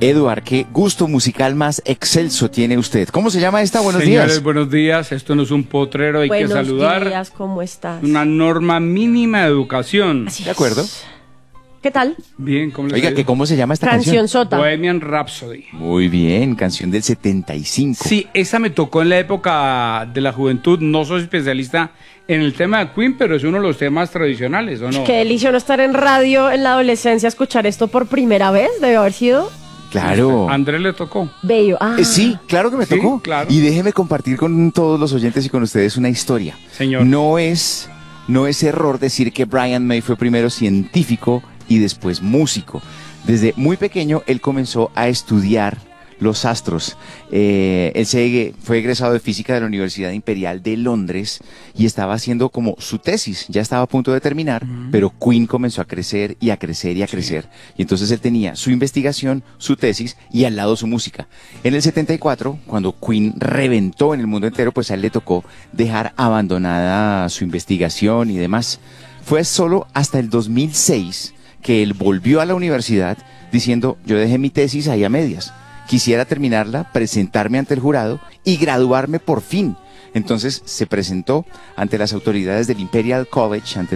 Eduard, qué gusto musical más excelso tiene usted. ¿Cómo se llama esta? Buenos días. Señores, buenos días. Esto no es un potrero, hay que saludar. Buenos días, ¿cómo estás? Una norma mínima de educación. Así ¿De acuerdo? ¿Qué tal? Bien, ¿cómo les Oiga, digo? ¿cómo se llama esta canción? Canción Sota. Bohemian Rhapsody. Muy bien, canción del 75. Sí, esa me tocó en la época de la juventud. No soy especialista en el tema de Queen, pero es uno de los temas tradicionales, ¿o no? Qué delicia no estar en radio en la adolescencia, escuchar esto por primera vez. Debe haber sido Claro. A Andrés le tocó. bello. Sí, claro que me Sí, tocó. claro. Y déjeme compartir con todos los oyentes y con ustedes una historia. Señor. No es error decir que Brian May fue primero científico y después músico. Desde muy pequeño él comenzó a estudiar los astros. Fue egresado de física de la Universidad Imperial de Londres y estaba haciendo como su tesis, ya estaba a punto de terminar, pero Queen comenzó a crecer y a crecer y a crecer. Y entonces él tenía su investigación, su tesis y al lado su música. En el 74, cuando Queen reventó en el mundo entero, pues a él le tocó dejar abandonada su investigación y demás. Fue solo hasta el 2006 que él volvió a la universidad diciendo, yo dejé mi tesis ahí a medias. Quisiera terminarla, presentarme ante el jurado y graduarme por fin. Entonces se presentó ante las autoridades del Imperial College, ante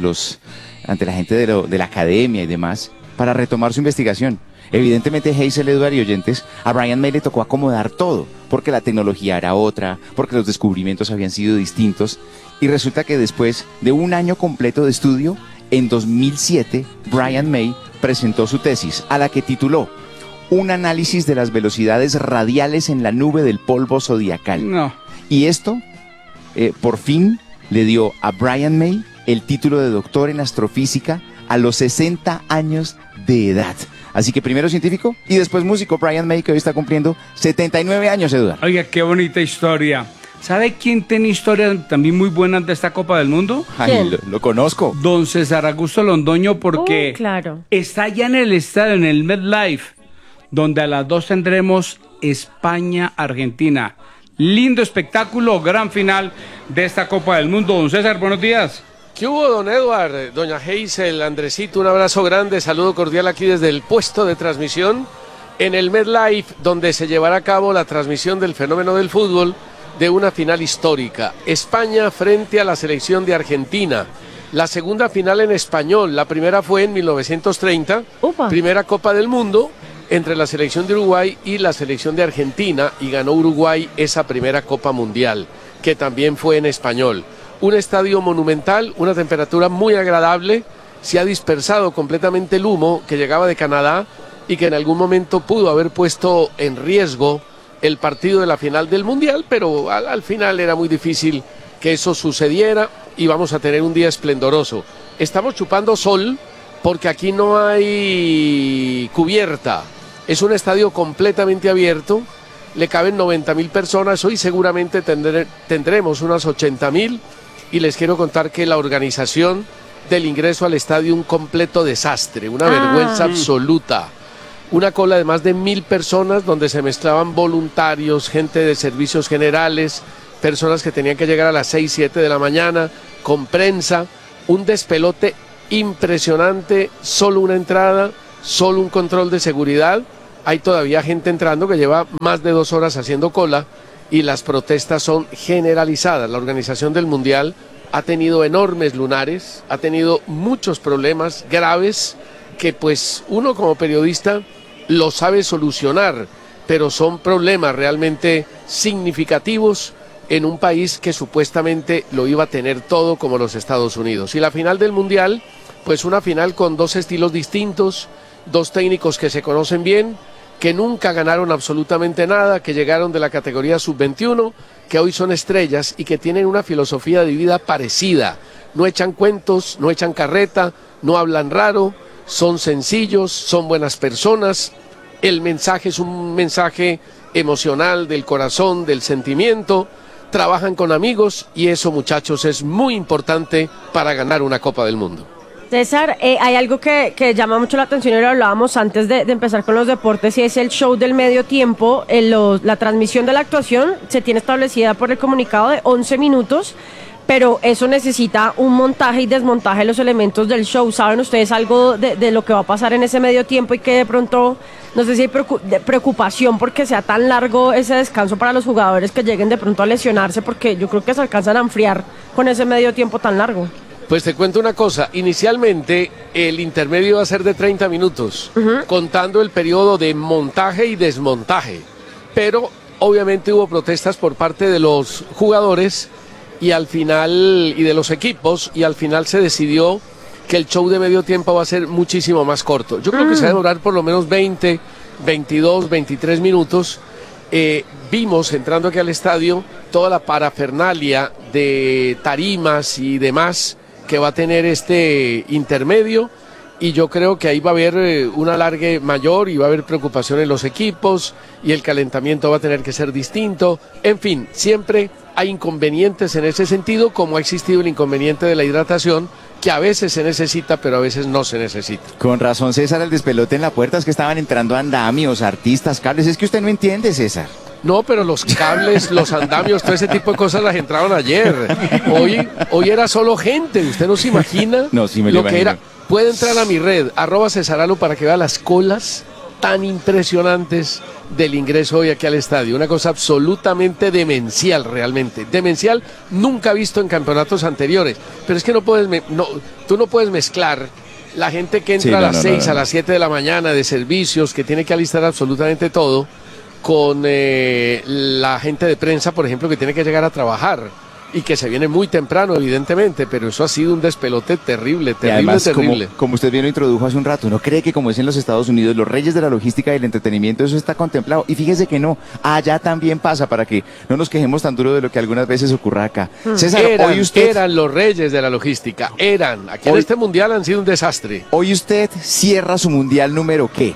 la gente de la academia y demás, para retomar su investigación. Evidentemente, Hazel, Edward y oyentes, a Brian May le tocó acomodar todo, porque la tecnología era otra, porque los descubrimientos habían sido distintos, y resulta que después de un año completo de estudio, en 2007, Brian May presentó su tesis, a la que tituló Un análisis de las velocidades radiales en la nube del polvo zodiacal. No. Y esto, por fin, le dio a Brian May el título de doctor en astrofísica a los 60 años de edad. Así que primero científico y después músico. Brian May, que hoy está cumpliendo 79 años, Eduardo. Oiga, qué bonita historia. ¿Sabe quién tiene historias también muy buenas de esta Copa del Mundo? Ay, lo conozco. Don César Augusto Londoño, porque claro. está ya en el estadio, en el MetLife, donde a las 2 tendremos España-Argentina. Lindo espectáculo, gran final de esta Copa del Mundo. Don César, buenos días. ¿Qué hubo, don Edward? Doña Hazel, Andresito, un abrazo grande, saludo cordial aquí desde el puesto de transmisión en el MetLife, donde se llevará a cabo la transmisión del fenómeno del fútbol de una final histórica. España frente a la selección de Argentina. La segunda final en español, la primera fue en 1930, Upa. primera Copa del Mundo entre la selección de Uruguay y la selección de Argentina, y ganó Uruguay esa primera Copa Mundial, que también fue en español. Un estadio monumental, una temperatura muy agradable, se ha dispersado completamente el humo que llegaba de Canadá y que en algún momento pudo haber puesto en riesgo el partido de la final del Mundial, pero al final era muy difícil que eso sucediera y vamos a tener un día esplendoroso. Estamos chupando sol porque aquí no hay cubierta, es un estadio completamente abierto, le caben 90.000 personas, hoy seguramente tendremos unas 80.000, y les quiero contar que la organización del ingreso al estadio un completo desastre, una vergüenza absoluta. Una cola de más de 1.000 personas donde se mezclaban voluntarios, gente de servicios generales, personas que tenían que llegar a las 6, 7 de la mañana, con prensa, un despelote impresionante, solo una entrada, solo un control de seguridad. Hay todavía gente entrando que lleva más de 2 horas haciendo cola y las protestas son generalizadas. La organización del Mundial ha tenido enormes lunares, ha tenido muchos problemas graves que pues uno como periodista lo sabe solucionar, pero son problemas realmente significativos en un país que supuestamente lo iba a tener todo como los Estados Unidos. Y la final del Mundial, pues una final con 2 estilos distintos, 2 técnicos que se conocen bien, que nunca ganaron absolutamente nada, que llegaron de la categoría sub-21, que hoy son estrellas y que tienen una filosofía de vida parecida. No echan cuentos, no echan carreta, no hablan raro, son sencillos, son buenas personas. El mensaje es un mensaje emocional, del corazón, del sentimiento. Trabajan con amigos y eso, muchachos, es muy importante para ganar una Copa del Mundo. César, hay algo que llama mucho la atención y lo hablábamos antes de empezar con los deportes, y es el show del medio tiempo. La transmisión de la actuación se tiene establecida por el comunicado de 11 minutos, pero eso necesita un montaje y desmontaje de los elementos del show. ¿Saben ustedes algo de lo que va a pasar en ese medio tiempo y que de pronto, no sé si hay preocupación porque sea tan largo ese descanso para los jugadores que lleguen de pronto a lesionarse, porque yo creo que se alcanzan a enfriar con ese medio tiempo tan largo? Pues te cuento una cosa, inicialmente el intermedio va a ser de 30 minutos, contando el periodo de montaje y desmontaje, pero obviamente hubo protestas por parte de los jugadores y al final, y de los equipos, y al final se decidió que el show de medio tiempo va a ser muchísimo más corto. Yo creo que se va a demorar por lo menos 20, 22, 23 minutos. Vimos entrando aquí al estadio toda la parafernalia de tarimas y demás que va a tener este intermedio, y yo creo que ahí va a haber un alargue mayor y va a haber preocupación en los equipos y el calentamiento va a tener que ser distinto. En fin, siempre hay inconvenientes en ese sentido, como ha existido el inconveniente de la hidratación, que a veces se necesita, pero a veces no se necesita. Con razón, César, el despelote en la puerta, es que estaban entrando andamios, artistas, cables. Es que usted no entiende, César. No, pero los cables, los andamios, todo ese tipo de cosas las entraron ayer. Hoy era solo gente. ¿Usted no se imagina No, sí me lo que imagino. era? Puede entrar a mi red, @Cesaralo, para que vea las colas tan impresionantes del ingreso hoy aquí al estadio. Una cosa absolutamente demencial, realmente. Demencial, nunca visto en campeonatos anteriores. Pero es que tú no puedes mezclar la gente que entra a las 6, a las 7 de la mañana de servicios, que tiene que alistar absolutamente todo, con la gente de prensa, por ejemplo, que tiene que llegar a trabajar y que se viene muy temprano, evidentemente, pero eso ha sido un despelote terrible, Y además, terrible. como usted bien lo introdujo hace un rato, ¿no cree que como es en los Estados Unidos, los reyes de la logística y el entretenimiento, eso está contemplado? Y fíjese que no, allá también pasa, para que no nos quejemos tan duro de lo que algunas veces ocurra acá. César, Eran los reyes de la logística, aquí en este mundial han sido un desastre. Hoy usted cierra su mundial número ¿qué?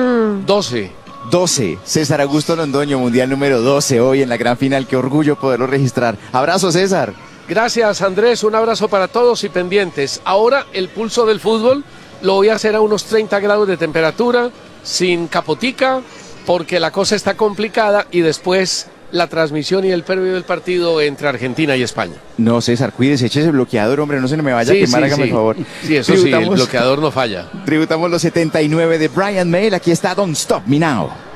12. César Augusto Londoño, mundial número 12 hoy en la gran final. Qué orgullo poderlo registrar. Abrazo, César. Gracias, Andrés, un abrazo para todos y pendientes. Ahora el pulso del fútbol lo voy a hacer a unos 30 grados de temperatura, sin capotica, porque la cosa está complicada, y después la transmisión y el previo del partido entre Argentina y España. No, César, cuídese, échese bloqueador, hombre, no se me vaya a quemar, hágame el favor. Sí, eso sí, el bloqueador no falla. Tributamos los 79 de Brian May, aquí está Don't Stop Me Now.